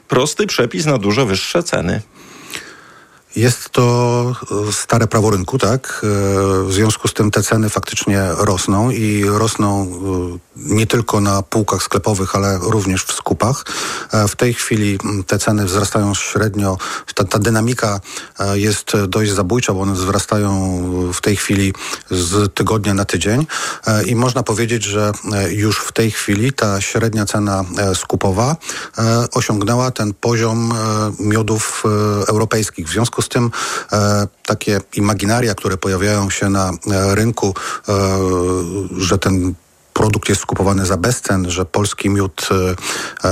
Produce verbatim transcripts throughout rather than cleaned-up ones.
prosty przepis na dużo wyższe ceny. Jest to stare prawo rynku, tak? W związku z tym te ceny faktycznie rosną i rosną nie tylko na półkach sklepowych, ale również w skupach. W tej chwili te ceny wzrastają średnio, ta, ta dynamika jest dość zabójcza, bo one wzrastają w tej chwili z tygodnia na tydzień i można powiedzieć, że już w tej chwili ta średnia cena skupowa osiągnęła ten poziom miodów europejskich. W związku z tym e, takie imaginaria, które pojawiają się na e, rynku, e, że ten produkt jest skupowany za bezcen, że polski miód e,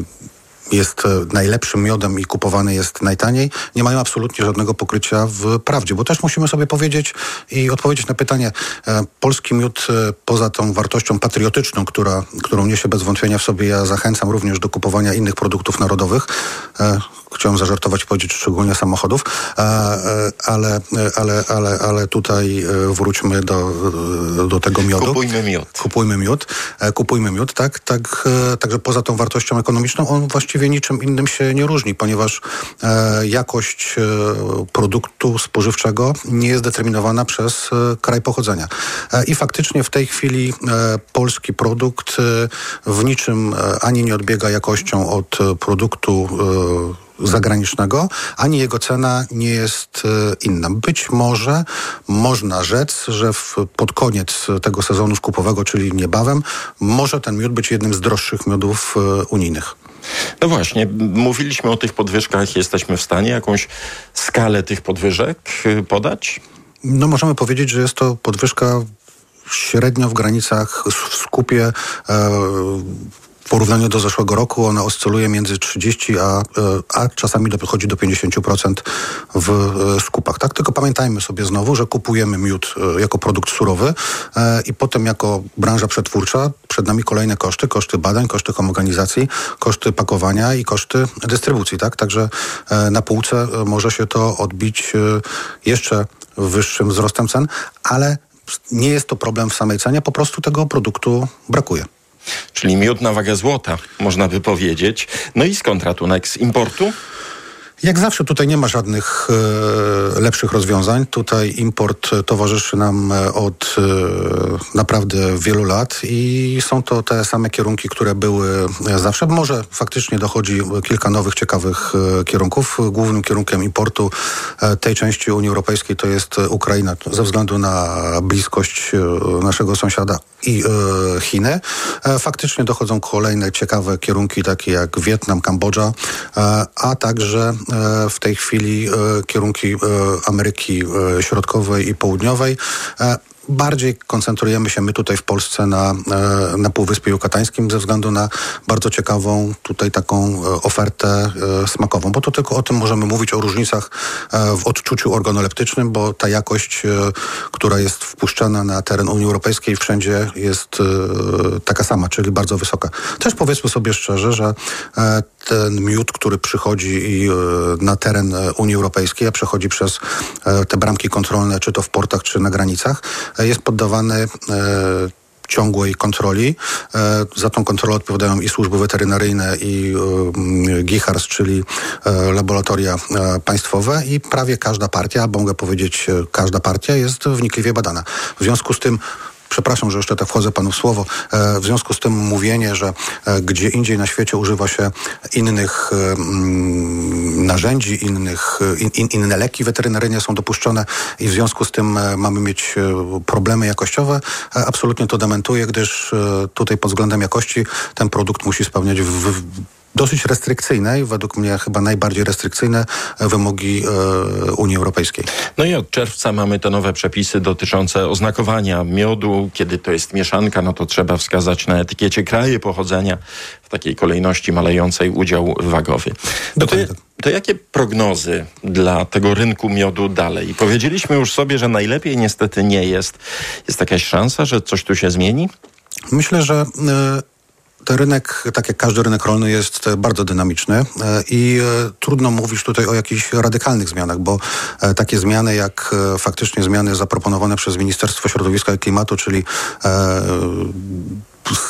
jest najlepszym miodem i kupowany jest najtaniej, nie mają absolutnie żadnego pokrycia w prawdzie. Bo też musimy sobie powiedzieć i odpowiedzieć na pytanie, e, polski miód e, poza tą wartością patriotyczną, która, którą niesie bez wątpienia w sobie, ja zachęcam również do kupowania innych produktów narodowych. E, Chciałem zażartować i powiedzieć szczególnie samochodów, e, e, ale, ale, ale, ale tutaj wróćmy do, do tego miodu. Kupujmy miód. Kupujmy miód. E, kupujmy miód, tak. tak e, także poza tą wartością ekonomiczną on właściwie niczym innym się nie różni, ponieważ e, jakość e, produktu spożywczego nie jest determinowana przez e, kraj pochodzenia. E, I faktycznie w tej chwili e, polski produkt e, w niczym e, ani nie odbiega jakością od e, produktu e, zagranicznego, ani jego cena nie jest e, inna. Być może można rzec, że w, pod koniec tego sezonu skupowego, czyli niebawem, może ten miód być jednym z droższych miodów e, unijnych. No właśnie, mówiliśmy o tych podwyżkach. Jesteśmy w stanie jakąś skalę tych podwyżek podać? No możemy powiedzieć, że jest to podwyżka średnio w granicach, w skupie e, w porównaniu do zeszłego roku ona oscyluje między trzydzieści a, a czasami dochodzi do pięćdziesiąt procent w skupach. Tak? Tylko pamiętajmy sobie znowu, że kupujemy miód jako produkt surowy e, i potem jako branża przetwórcza przed nami kolejne koszty, koszty badań, koszty homogenizacji, koszty pakowania i koszty dystrybucji. Tak? Także e, na półce może się to odbić e, jeszcze wyższym wzrostem cen, ale nie jest to problem w samej cenie, po prostu tego produktu brakuje. Czyli miód na wagę złota, można by powiedzieć. No i skąd ratunek? Z importu? Jak zawsze tutaj nie ma żadnych e, lepszych rozwiązań. Tutaj import towarzyszy nam od e, naprawdę wielu lat i są to te same kierunki, które były zawsze. Może faktycznie dochodzi kilka nowych, ciekawych e, kierunków. Głównym kierunkiem importu e, tej części Unii Europejskiej to jest Ukraina, ze względu na bliskość e, naszego sąsiada i e, Chiny. E, faktycznie dochodzą kolejne ciekawe kierunki, takie jak Wietnam, Kambodża, e, a także w tej chwili e, kierunki e, Ameryki e, Środkowej i Południowej. E, Bardziej koncentrujemy się my tutaj w Polsce na, na Półwyspie Jukatańskim ze względu na bardzo ciekawą tutaj taką ofertę smakową, bo to tylko o tym możemy mówić, o różnicach w odczuciu organoleptycznym, bo ta jakość, która jest wpuszczana na teren Unii Europejskiej wszędzie jest taka sama, czyli bardzo wysoka. Też powiedzmy sobie szczerze, że ten miód, który przychodzi na teren Unii Europejskiej, a przechodzi przez te bramki kontrolne, czy to w portach, czy na granicach, jest poddawany e, ciągłej kontroli. E, za tą kontrolę odpowiadają i służby weterynaryjne, i e, G I H A R S, czyli e, laboratoria e, państwowe, i prawie każda partia, albo mogę powiedzieć każda partia jest wnikliwie badana. W związku z tym Przepraszam, że jeszcze tak wchodzę panu w słowo. W związku z tym mówienie, że gdzie indziej na świecie używa się innych mm, narzędzi, innych, in, inne leki weterynaryjne są dopuszczone i w związku z tym mamy mieć problemy jakościowe, absolutnie to dementuję, gdyż tutaj pod względem jakości ten produkt musi spełniać w, w dosyć restrykcyjne i według mnie chyba najbardziej restrykcyjne wymogi e, Unii Europejskiej. No i od czerwca mamy te nowe przepisy dotyczące oznakowania miodu. Kiedy to jest mieszanka, no to trzeba wskazać na etykiecie kraje pochodzenia, w takiej kolejności malejącej udział wagowy. No to, to jakie prognozy dla tego rynku miodu dalej? Powiedzieliśmy już sobie, że najlepiej niestety nie jest. Jest jakaś szansa, że coś tu się zmieni? Myślę, że y- Ten rynek, tak jak każdy rynek rolny, jest bardzo dynamiczny i trudno mówić tutaj o jakichś radykalnych zmianach, bo takie zmiany jak faktycznie zmiany zaproponowane przez Ministerstwo Środowiska i Klimatu, czyli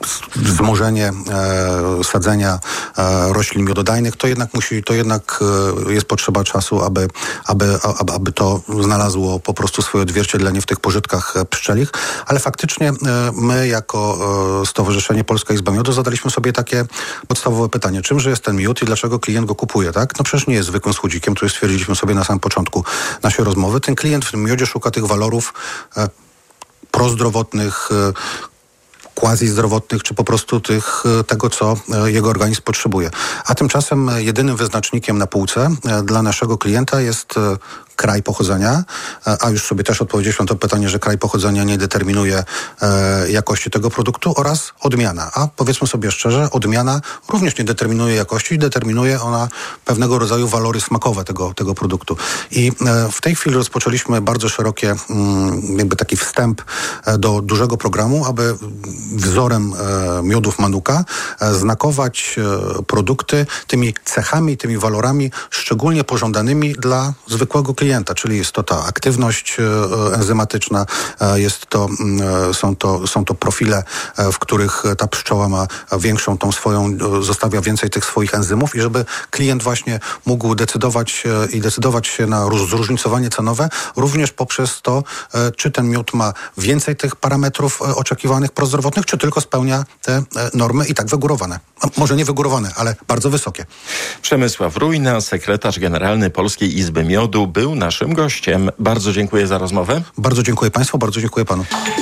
wzmożenie e, sadzenia e, roślin miododajnych, to jednak musi, to jednak e, jest potrzeba czasu, aby, aby, aby, aby to znalazło po prostu swoje odzwierciedlenie w tych pożytkach pszczelich, ale faktycznie e, my jako e, Stowarzyszenie Polska Izba Miodu zadaliśmy sobie takie podstawowe pytanie, czymże jest ten miód i dlaczego klient go kupuje, tak? No przecież nie jest zwykłym słodzikiem, który stwierdziliśmy sobie na samym początku naszej rozmowy. Ten klient w tym miodzie szuka tych walorów e, prozdrowotnych, e, quasi-zdrowotnych, czy po prostu tych, tego, co jego organizm potrzebuje. A tymczasem jedynym wyznacznikiem na półce dla naszego klienta jest kraj pochodzenia, a już sobie też odpowiedzieliśmy na to pytanie, że kraj pochodzenia nie determinuje e, jakości tego produktu oraz odmiana. A powiedzmy sobie szczerze, odmiana również nie determinuje jakości, determinuje ona pewnego rodzaju walory smakowe tego, tego produktu. I e, w tej chwili rozpoczęliśmy bardzo szerokie, mm, jakby taki wstęp do dużego programu, aby wzorem e, miodów Manuka e, znakować e, produkty tymi cechami, tymi walorami szczególnie pożądanymi dla zwykłego klienta. Klienta, czyli jest to ta aktywność e, enzymatyczna, e, jest to, e, są to, są to profile, e, w których ta pszczoła ma większą tą swoją, e, zostawia więcej tych swoich enzymów i żeby klient właśnie mógł decydować e, i decydować się na róż, zróżnicowanie cenowe, również poprzez to, e, czy ten miód ma więcej tych parametrów e, oczekiwanych prozdrowotnych, czy tylko spełnia te e, normy i tak wygórowane. A może nie wygórowane, ale bardzo wysokie. Przemysław Rujna, sekretarz generalny Polskiej Izby Miodu, był naszym gościem. Bardzo dziękuję za rozmowę. Bardzo dziękuję Państwu, bardzo dziękuję Panu.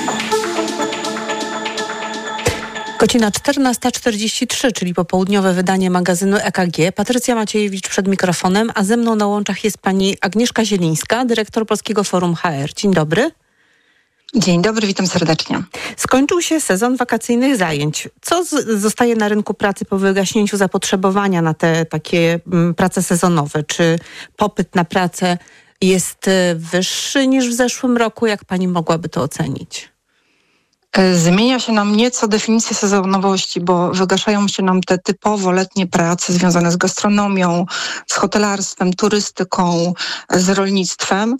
Godzina czternasta czterdzieści trzy, czyli popołudniowe wydanie magazynu E K G. Patrycja Maciejewicz przed mikrofonem, a ze mną na łączach jest pani Agnieszka Zielińska, dyrektor Polskiego Forum H R. Dzień dobry. Dzień dobry, witam serdecznie. Skończył się sezon wakacyjnych zajęć. Co z- zostaje na rynku pracy po wygaśnięciu zapotrzebowania na te takie m, prace sezonowe? Czy popyt na pracę jest y, wyższy niż w zeszłym roku? Jak pani mogłaby to ocenić? Zmienia się nam nieco definicja sezonowości, bo wygaszają się nam te typowo letnie prace związane z gastronomią, z hotelarstwem, turystyką, z rolnictwem,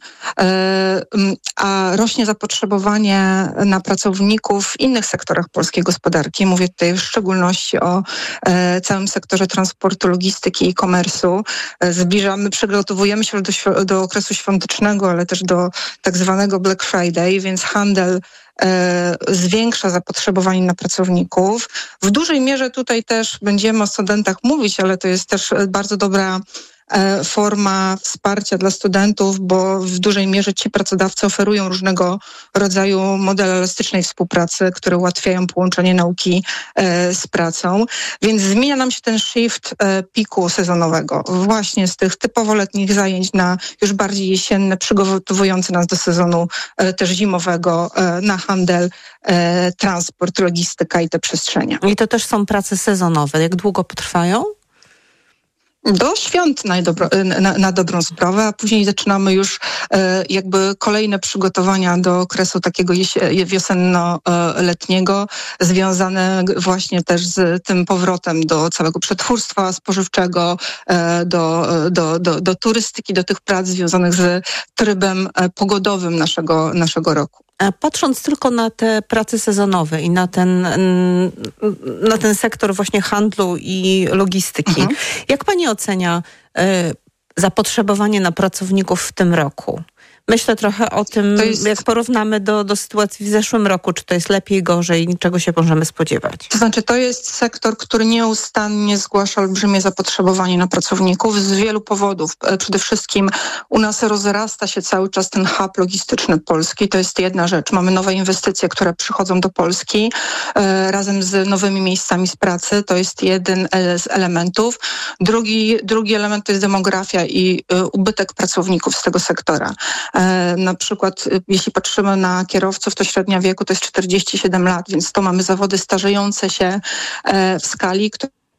a rośnie zapotrzebowanie na pracowników w innych sektorach polskiej gospodarki. Mówię tutaj w szczególności o całym sektorze transportu, logistyki i e-commerce'u. Zbliżamy, przygotowujemy się do, do okresu świątecznego, ale też do tak zwanego Black Friday, więc handel zwiększa zapotrzebowanie na pracowników. W dużej mierze tutaj też będziemy o studentach mówić, ale to jest też bardzo dobra forma wsparcia dla studentów, bo w dużej mierze ci pracodawcy oferują różnego rodzaju modele elastycznej współpracy, które ułatwiają połączenie nauki z pracą. Więc zmienia nam się ten shift piku sezonowego. Właśnie z tych typowo letnich zajęć na już bardziej jesienne, przygotowujące nas do sezonu też zimowego, na handel, transport, logistyka i te przestrzenie. I to też są prace sezonowe. Jak długo potrwają? Do świąt na, dobro, na, na dobrą sprawę, a później zaczynamy już e, jakby kolejne przygotowania do okresu takiego jesie, wiosenno-letniego, związane właśnie też z tym powrotem do całego przetwórstwa spożywczego, e, do, do, do, do turystyki, do tych prac związanych z trybem pogodowym naszego, naszego roku. Patrząc tylko na te prace sezonowe i na ten, na ten sektor właśnie handlu i logistyki, mhm. jak pani ocenia y, zapotrzebowanie na pracowników w tym roku? Myślę trochę o tym, jest... jak porównamy do, do sytuacji w zeszłym roku, czy to jest lepiej, gorzej, czego się możemy spodziewać? To znaczy, to jest sektor, który nieustannie zgłasza olbrzymie zapotrzebowanie na pracowników z wielu powodów. Przede wszystkim u nas rozrasta się cały czas ten hub logistyczny Polski. To jest jedna rzecz. Mamy nowe inwestycje, które przychodzą do Polski e, razem z nowymi miejscami z pracy. To jest jeden z elementów. Drugi, drugi element to jest demografia i e, ubytek pracowników z tego sektora. Na przykład jeśli patrzymy na kierowców, to średnia wieku to jest czterdzieści siedem lat, więc to mamy zawody starzejące się w skali,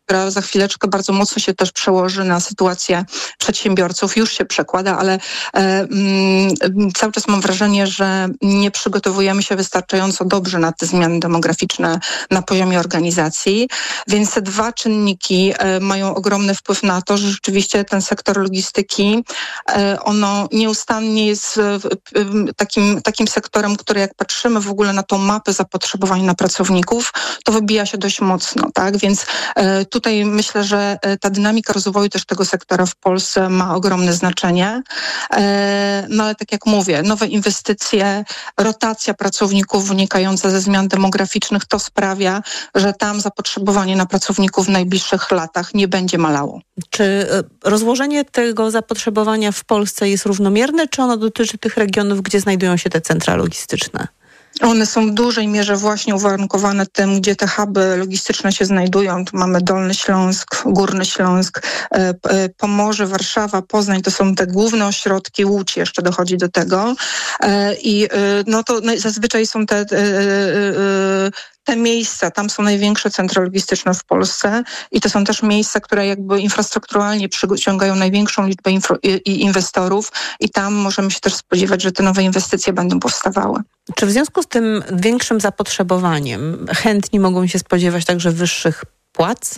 która za chwileczkę bardzo mocno się też przełoży na sytuację przedsiębiorców. Już się przekłada, ale e, mm, cały czas mam wrażenie, że nie przygotowujemy się wystarczająco dobrze na te zmiany demograficzne na poziomie organizacji, więc te dwa czynniki e, mają ogromny wpływ na to, że rzeczywiście ten sektor logistyki, e, ono nieustannie jest e, takim, takim sektorem, który jak patrzymy w ogóle na tą mapę zapotrzebowań na pracowników, to wybija się dość mocno, tak? Więc e, tutaj myślę, że ta dynamika rozwoju też tego sektora w Polsce ma ogromne znaczenie. No ale tak jak mówię, nowe inwestycje, rotacja pracowników wynikająca ze zmian demograficznych, to sprawia, że tam zapotrzebowanie na pracowników w najbliższych latach nie będzie malało. Czy rozłożenie tego zapotrzebowania w Polsce jest równomierne, czy ono dotyczy tych regionów, gdzie znajdują się te centra logistyczne? One są w dużej mierze właśnie uwarunkowane tym, gdzie te huby logistyczne się znajdują. Tu mamy Dolny Śląsk, Górny Śląsk, Pomorze, Warszawa, Poznań. To są te główne ośrodki, Łódź jeszcze dochodzi do tego. I no to zazwyczaj są te... Te miejsca, tam są największe centra logistyczne w Polsce i to są też miejsca, które jakby infrastrukturalnie przyciągają największą liczbę infro- i inwestorów i tam możemy się też spodziewać, że te nowe inwestycje będą powstawały. Czy w związku z tym większym zapotrzebowaniem chętni mogą się spodziewać także wyższych płac?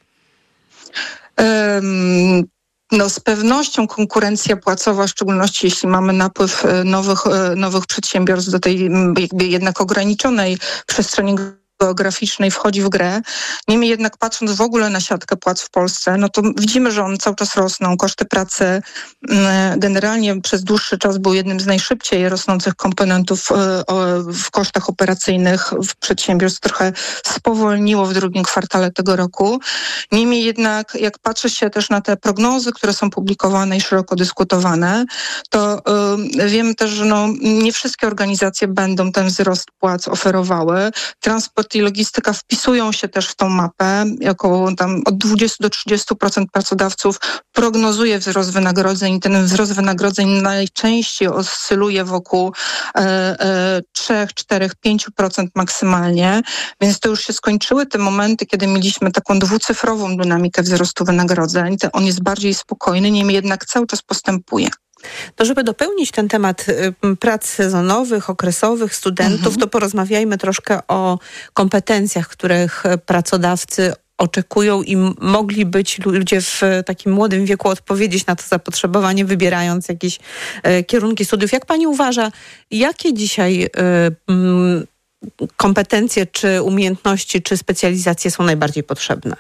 Um, No z pewnością konkurencja płacowa, w szczególności jeśli mamy napływ nowych, nowych przedsiębiorstw do tej jakby jednak ograniczonej przestrzeni geograficznej wchodzi w grę. Niemniej jednak patrząc w ogóle na siatkę płac w Polsce, no to widzimy, że one cały czas rosną. Koszty pracy generalnie przez dłuższy czas był jednym z najszybciej rosnących komponentów w kosztach operacyjnych w przedsiębiorstw. Trochę spowolniło w drugim kwartale tego roku. Niemniej jednak jak patrzy się też na te prognozy, które są publikowane i szeroko dyskutowane, to wiemy też, że no, nie wszystkie organizacje będą ten wzrost płac oferowały. Transport i logistyka wpisują się też w tą mapę. Około tam od dwudziestu do trzydziestu procent pracodawców prognozuje wzrost wynagrodzeń i ten wzrost wynagrodzeń najczęściej oscyluje wokół e, e, trzy, cztery, pięć procent maksymalnie, więc to już się skończyły te momenty, kiedy mieliśmy taką dwucyfrową dynamikę wzrostu wynagrodzeń. To on jest bardziej spokojny, niemniej jednak cały czas postępuje. To żeby dopełnić ten temat y, prac sezonowych, okresowych, studentów, mhm. to porozmawiajmy troszkę o kompetencjach, których pracodawcy oczekują i mogli być ludzie w takim młodym wieku odpowiedzieć na to zapotrzebowanie, wybierając jakieś y, kierunki studiów. Jak pani uważa, jakie dzisiaj y, y, kompetencje, czy umiejętności, czy specjalizacje są najbardziej potrzebne?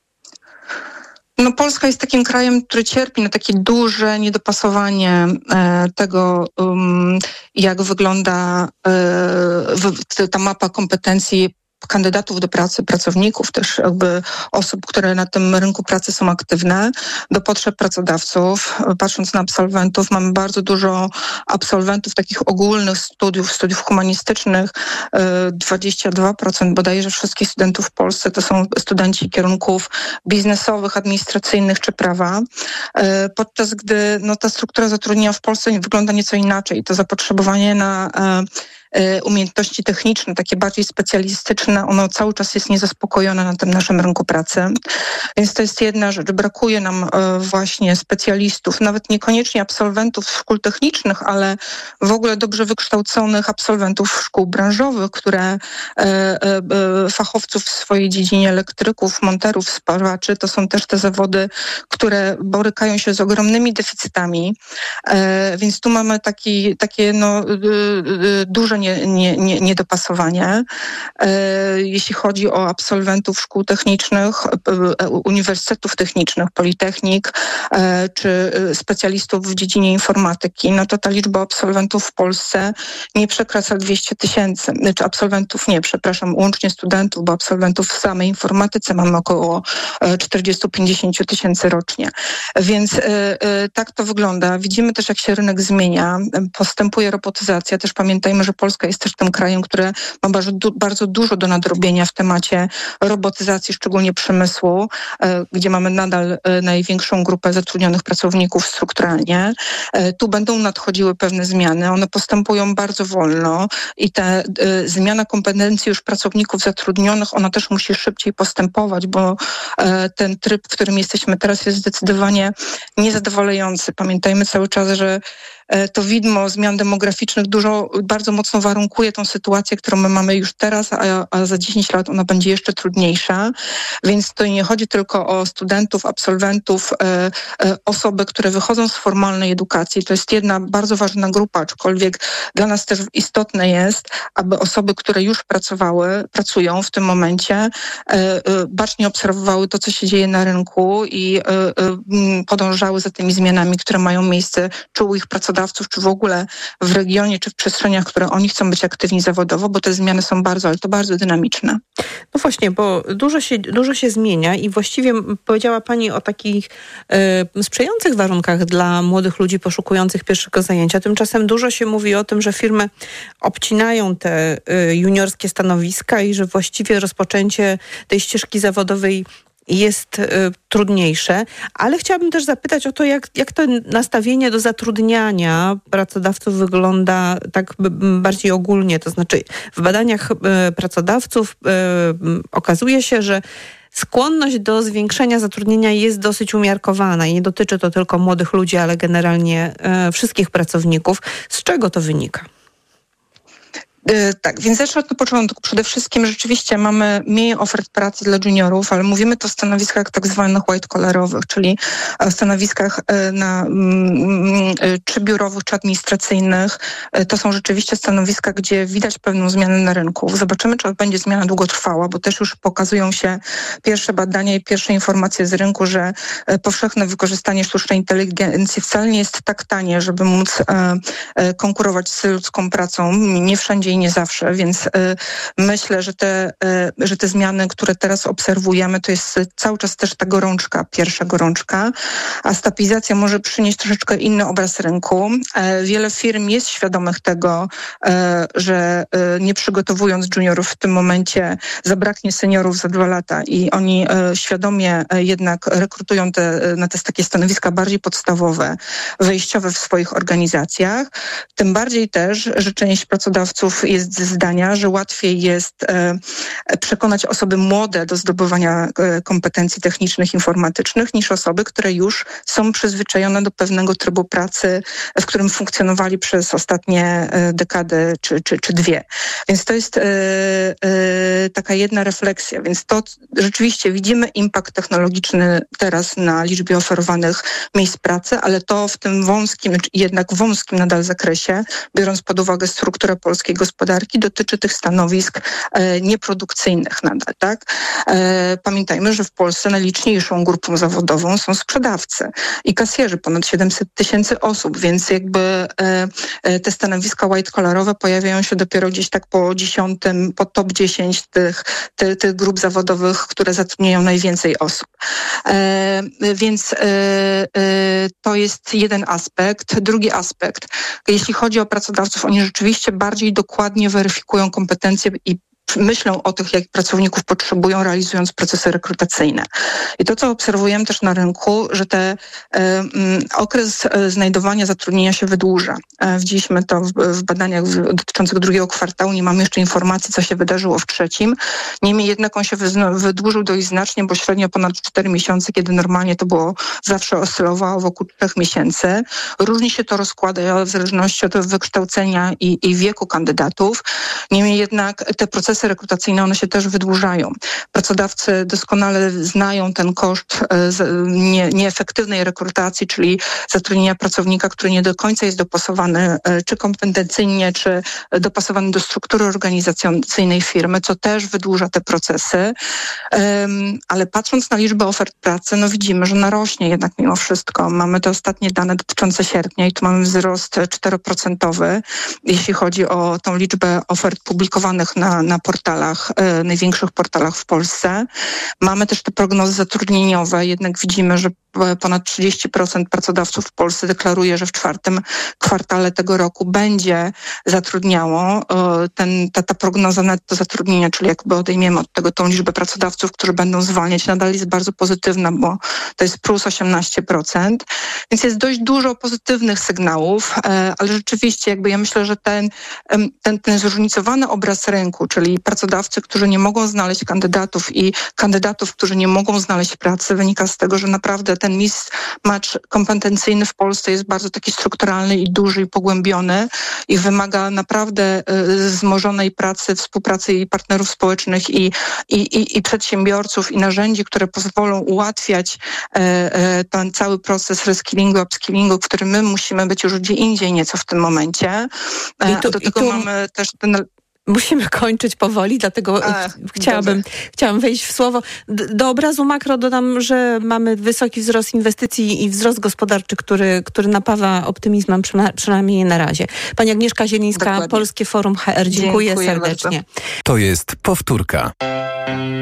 No Polska jest takim krajem, który cierpi na takie duże niedopasowanie e, tego, um, jak wygląda e, w, ta mapa kompetencji kandydatów do pracy, pracowników, też jakby osób, które na tym rynku pracy są aktywne, do potrzeb pracodawców. Patrząc na absolwentów, mamy bardzo dużo absolwentów takich ogólnych studiów, studiów humanistycznych, dwadzieścia dwa procent bodajże wszystkich studentów w Polsce to są studenci kierunków biznesowych, administracyjnych czy prawa, podczas gdy no, ta struktura zatrudnienia w Polsce wygląda nieco inaczej. To zapotrzebowanie na umiejętności techniczne, takie bardziej specjalistyczne, ono cały czas jest niezaspokojone na tym naszym rynku pracy. Więc to jest jedna rzecz. Brakuje nam właśnie specjalistów, nawet niekoniecznie absolwentów szkół technicznych, ale w ogóle dobrze wykształconych absolwentów szkół branżowych, które fachowców w swojej dziedzinie, elektryków, monterów, spawaczy, to są też te zawody, które borykają się z ogromnymi deficytami. Więc tu mamy taki, takie no, duże Nie, nie, nie, niedopasowanie. Jeśli chodzi o absolwentów szkół technicznych, uniwersytetów technicznych, politechnik, czy specjalistów w dziedzinie informatyki, no to ta liczba absolwentów w Polsce nie przekracza dwieście tysięcy. Czy absolwentów nie, przepraszam, łącznie studentów, bo absolwentów w samej informatyce mamy około czterdzieści do pięćdziesięciu tysięcy rocznie. Więc tak to wygląda. Widzimy też, jak się rynek zmienia. Postępuje robotyzacja. Też pamiętajmy, że Polska Polska jest też tym krajem, który ma bardzo, bardzo dużo do nadrobienia w temacie robotyzacji, szczególnie przemysłu, gdzie mamy nadal największą grupę zatrudnionych pracowników strukturalnie. Tu będą nadchodziły pewne zmiany. One postępują bardzo wolno i ta zmiana kompetencji już pracowników zatrudnionych, ona też musi szybciej postępować, bo ten tryb, w którym jesteśmy teraz, jest zdecydowanie niezadowalający. Pamiętajmy cały czas, że to widmo zmian demograficznych dużo, bardzo mocno warunkuje tą sytuację, którą my mamy już teraz, a, a za dziesięć lat ona będzie jeszcze trudniejsza. Więc to nie chodzi tylko o studentów, absolwentów, e, e, osoby, które wychodzą z formalnej edukacji. To jest jedna bardzo ważna grupa, aczkolwiek dla nas też istotne jest, aby osoby, które już pracowały, pracują w tym momencie, e, e, bacznie obserwowały to, co się dzieje na rynku i e, e, podążały za tymi zmianami, które mają miejsce, czy u ich pracodawców, czy w ogóle w regionie, czy w przestrzeniach, które oni chcą być aktywni zawodowo, bo te zmiany są bardzo, ale to bardzo dynamiczne. No właśnie, bo dużo się, dużo się zmienia i właściwie powiedziała Pani o takich y, sprzyjających warunkach dla młodych ludzi poszukujących pierwszego zajęcia. Tymczasem dużo się mówi o tym, że firmy obcinają te y, juniorskie stanowiska i że właściwie rozpoczęcie tej ścieżki zawodowej jest y, trudniejsze, ale chciałabym też zapytać o to, jak, jak to nastawienie do zatrudniania pracodawców wygląda tak b, bardziej ogólnie. To znaczy w badaniach y, pracodawców y, okazuje się, że skłonność do zwiększenia zatrudnienia jest dosyć umiarkowana i nie dotyczy to tylko młodych ludzi, ale generalnie y, wszystkich pracowników. Z czego to wynika? Tak, więc zacznę od początku. Przede wszystkim rzeczywiście mamy mniej ofert pracy dla juniorów, ale mówimy to o stanowiskach tak zwanych white-collarowych, czyli stanowiskach na, czy biurowych, czy administracyjnych. To są rzeczywiście stanowiska, gdzie widać pewną zmianę na rynku. Zobaczymy, czy będzie zmiana długotrwała, bo też już pokazują się pierwsze badania i pierwsze informacje z rynku, że powszechne wykorzystanie sztucznej inteligencji wcale nie jest tak tanie, żeby móc konkurować z ludzką pracą. Nie wszędzie i nie zawsze, więc y, myślę, że te, y, że te zmiany, które teraz obserwujemy, to jest cały czas też ta gorączka, pierwsza gorączka, a stabilizacja może przynieść troszeczkę inny obraz rynku. E, wiele firm jest świadomych tego, e, że e, nie przygotowując juniorów w tym momencie zabraknie seniorów za dwa lata i oni e, świadomie e, jednak rekrutują te, na te takie stanowiska bardziej podstawowe, wejściowe w swoich organizacjach. Tym bardziej też, że część pracodawców jest zdania, że łatwiej jest e, przekonać osoby młode do zdobywania e, kompetencji technicznych, informatycznych, niż osoby, które już są przyzwyczajone do pewnego trybu pracy, w którym funkcjonowali przez ostatnie e, dekady czy, czy, czy dwie. Więc to jest e, e, taka jedna refleksja. Więc to rzeczywiście widzimy impact technologiczny teraz na liczbie oferowanych miejsc pracy, ale to w tym wąskim, jednak wąskim nadal zakresie, biorąc pod uwagę strukturę polskiej gospodarki, dotyczy tych stanowisk e, nieprodukcyjnych nadal, tak? E, pamiętajmy, że w Polsce najliczniejszą grupą zawodową są sprzedawcy i kasjerzy, ponad siedemset tysięcy osób, więc jakby e, e, te stanowiska white-collarowe pojawiają się dopiero gdzieś tak po dziesiątym, po top dziesięć tych, tych, tych grup zawodowych, które zatrudniają najwięcej osób. E, więc e, e, to jest jeden aspekt. Drugi aspekt, jeśli chodzi o pracodawców, oni rzeczywiście bardziej dokładnie weryfikują kompetencje i myślą o tych, jak pracowników potrzebują, realizując procesy rekrutacyjne. I to, co obserwujemy też na rynku, że ten e, okres znajdowania zatrudnienia się wydłuża. E, widzieliśmy to w, w badaniach w, dotyczących drugiego kwartału. Nie mamy jeszcze informacji, co się wydarzyło w trzecim. Niemniej jednak on się wy, wydłużył dość znacznie, bo średnio ponad cztery miesiące, kiedy normalnie to było zawsze oscylowało wokół trzech miesięcy. Różnie się to rozkłada w zależności od wykształcenia i, i wieku kandydatów. Niemniej jednak te procesy rekrutacyjne, one się też wydłużają. Pracodawcy doskonale znają ten koszt nie, nieefektywnej rekrutacji, czyli zatrudnienia pracownika, który nie do końca jest dopasowany czy kompetencyjnie, czy dopasowany do struktury organizacyjnej firmy, co też wydłuża te procesy. Ale patrząc na liczbę ofert pracy, no widzimy, że narośnie jednak mimo wszystko. Mamy te ostatnie dane dotyczące sierpnia i tu mamy wzrost czteroprocentowy, jeśli chodzi o tą liczbę ofert publikowanych na, na portalu portalach, największych portalach w Polsce. Mamy też te prognozy zatrudnieniowe, jednak widzimy, że ponad trzydzieści procent pracodawców w Polsce deklaruje, że w czwartym kwartale tego roku będzie zatrudniało. Ten, ta, ta prognoza netto zatrudnienia, czyli jakby odejmiemy od tego tą liczbę pracodawców, którzy będą zwalniać, nadal jest bardzo pozytywna, bo to jest plus osiemnaście procent. Więc jest dość dużo pozytywnych sygnałów, ale rzeczywiście jakby ja myślę, że ten, ten, ten zróżnicowany obraz rynku, czyli pracodawcy, którzy nie mogą znaleźć kandydatów i kandydatów, którzy nie mogą znaleźć pracy, wynika z tego, że naprawdę ten mismatch kompetencyjny w Polsce jest bardzo taki strukturalny i duży i pogłębiony i wymaga naprawdę wzmożonej pracy, współpracy i partnerów społecznych i, i, i, i przedsiębiorców i narzędzi, które pozwolą ułatwiać e, e, ten cały proces reskillingu, upskillingu, w którym my musimy być już gdzie indziej nieco w tym momencie. E, I tu, a do tego i tu... mamy też ten... Musimy kończyć powoli, dlatego A, chciałabym, chciałam wejść w słowo. Do obrazu makro dodam, że mamy wysoki wzrost inwestycji i wzrost gospodarczy, który, który napawa optymizmem, przynajmniej na razie. Pani Agnieszka Zielińska, Dokładnie. Polskie Forum H R, dziękuję, dziękuję serdecznie. Bardzo. To jest powtórka.